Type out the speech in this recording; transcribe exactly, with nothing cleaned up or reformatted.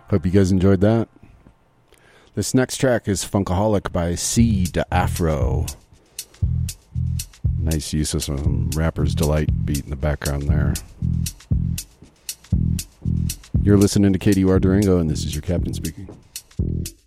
Hope you guys enjoyed that. This next track is Funkaholic by C de Afro. Nice use of some Rapper's Delight beat in the background there. You're listening to K D U R Durango, and this is your captain speaking.